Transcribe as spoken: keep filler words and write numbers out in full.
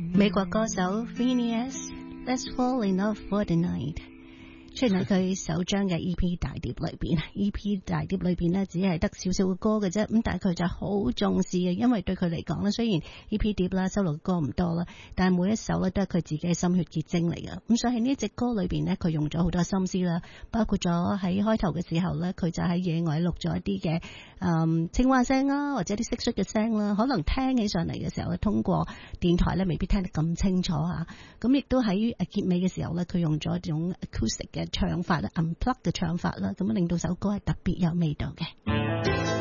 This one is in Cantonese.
美國歌手 Phineas，Let's Fall in Love for the Night， 出現喺佢首張嘅 E P 大碟裏邊。E P 大碟裏邊呢，只係得少少嘅歌嘅啫，咁但係佢就好重視嘅，因為對佢嚟講呢，雖然 E P 碟啦收錄嘅歌唔多啦，但係每一首呢都係佢自己嘅心血結晶嚟嘅。咁所以喺呢隻歌裏邊呢，佢用咗好多心思啦，包括咗喺開頭嘅時候呢，佢就喺野外錄咗一啲嘅嗯青蛙聲啦，或者啲蟋蟀嘅聲啦，可能聽起上嚟嘅時候呢，通過電台呢未必聽得咁清楚嚇。咁亦都喺結尾嘅時候呢，佢用咗一種 acoustic 嘅唱法啦 unplug 嘅唱法啦，咁令到首歌係特別有味道嘅。